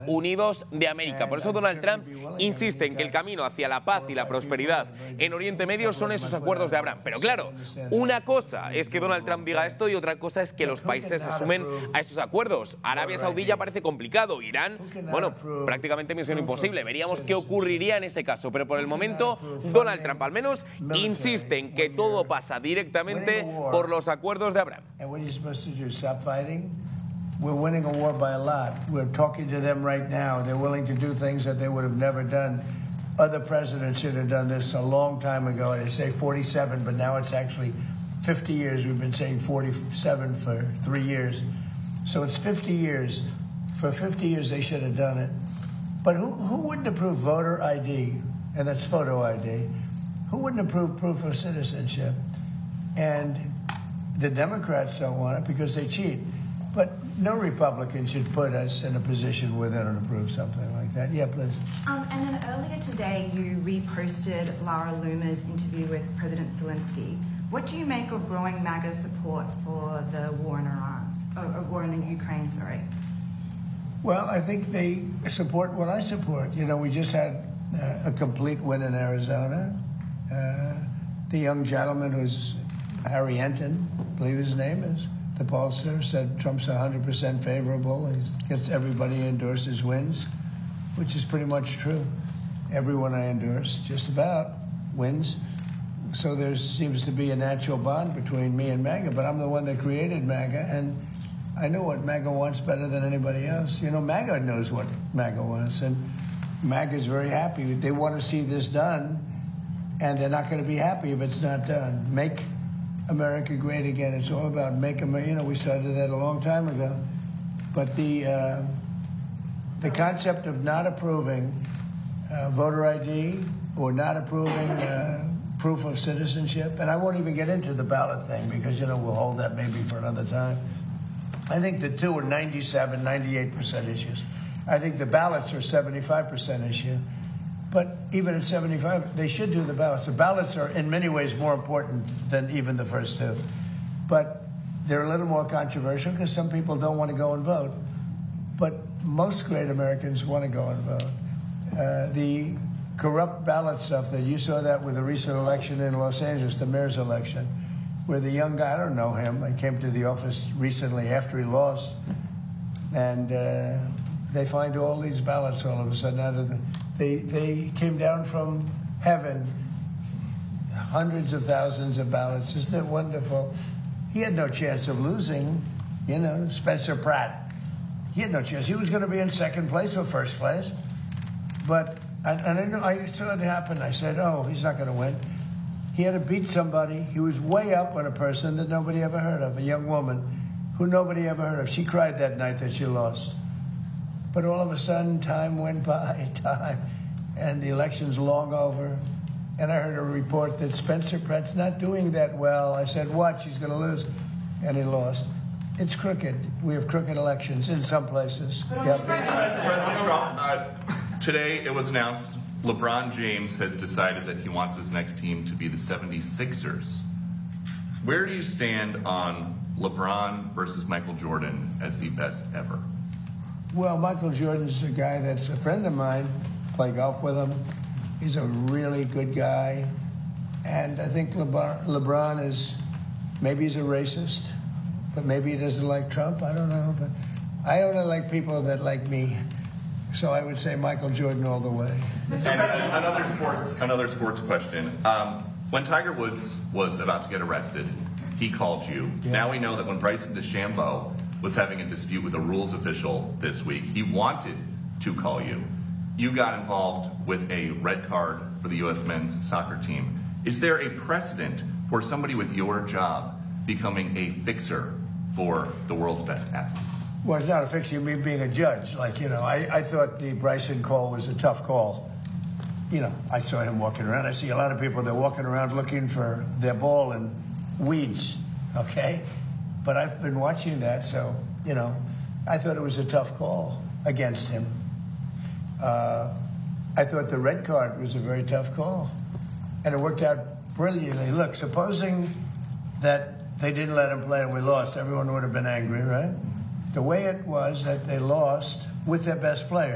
Unidos de América. Por eso Donald Trump insiste en que el camino hacia la paz y la prosperidad en Oriente Medio son esos acuerdos de Abraham. Pero claro, una cosa es que Donald Trump diga esto y otra cosa es que los países se sumen a esos acuerdos. Arabia Saudí ya parece complicado, Irán, bueno, prácticamente misión imposible. Veríamos qué ocurriría en ese caso. Pero por el momento, Donald Trump al menos insiste en que todo pasa directamente por los acuerdos de Abraham. We're winning a war by a lot. We're talking to them right now. They're willing to do things that they would have never done. Other presidents should have done this a long time ago. They say 47, but now it's actually 50 years. We've been saying 47 for 3 years. So it's 50 years. For 50 years, they should have done it. But who wouldn't approve voter ID? And that's photo ID. Who wouldn't approve proof of citizenship? And the Democrats don't want it because they cheat. But no Republican should put us in a position where they don't approve something like that. Yeah, please. And then earlier today, you reposted Lara Loomer's interview with President Zelensky. What do you make of growing MAGA support for the war in war in Ukraine, sorry? Well, I think they support what I support. You know, we just had a complete win in Arizona. The young gentleman who's Harry Enton, I believe his name is, the pollster said Trump's 100% favorable. He gets everybody endorses wins, which is pretty much true. Everyone I endorse, just about, wins. So there seems to be a natural bond between me and MAGA, but I'm the one that created MAGA, and I know what MAGA wants better than anybody else. You know, MAGA knows what MAGA wants, and MAGA is very happy. They want to see this done, and they're not going to be happy if it's not done. Make America great again. It's all about make America. You know, we started that a long time ago. But the concept of not approving voter ID or not approving proof of citizenship, and I won't even get into the ballot thing because, you know, we'll hold that maybe for another time. I think the two are 97, 98% issues. I think the ballots are 75% issue. But even at 75, they should do the ballots. The ballots are in many ways more important than even the first two. But they're a little more controversial because some people don't want to go and vote. But most great Americans want to go and vote. The corrupt ballot stuff, that you saw that with the recent election in Los Angeles, the mayor's election, where the young guy, I don't know him, I came to the office recently after he lost, and they find all these ballots all of a sudden out of the... They came down from heaven, hundreds of thousands of ballots. Isn't it wonderful? He had no chance of losing, you know, Spencer Pratt. He had no chance. He was going to be in second place or first place. But, I saw it happen. I said, oh, he's not going to win. He had to beat somebody. He was way up on a person that nobody ever heard of, a young woman who nobody ever heard of. She cried that night that she lost. But all of a sudden, time went by, and the election's long over. And I heard a report that Spencer Pratt's not doing that well. I said, watch, he's going to lose. And he lost. It's crooked. We have crooked elections in some places. Yep. President Trump, today it was announced LeBron James has decided that he wants his next team to be the 76ers. Where do you stand on LeBron versus Michael Jordan as the best ever? Well, Michael Jordan's a guy that's a friend of mine. Play golf with him. He's a really good guy. And I think LeBron is, maybe he's a racist, but maybe he doesn't like Trump. I don't know. But I only like people that like me. So I would say Michael Jordan all the way. And another sports question. When Tiger Woods was about to get arrested, he called you. Yeah. Now we know that when Bryson DeChambeau was having a dispute with a rules official this week, he wanted to call you. You got involved with a red card for the U.S. men's soccer team. Is there a precedent for somebody with your job becoming a fixer for the world's best athletes? Well, it's not a fixer, you mean being a judge. Like, you know, I thought the Bryson call was a tough call. You know, I saw him walking around. I see a lot of people, they're walking around looking for their ball in weeds, okay? But I've been watching that, so, you know, I thought it was a tough call against him. I thought the red card was a very tough call. And it worked out brilliantly. Look, supposing that they didn't let him play and we lost, everyone would have been angry, right? The way it was that they lost with their best player.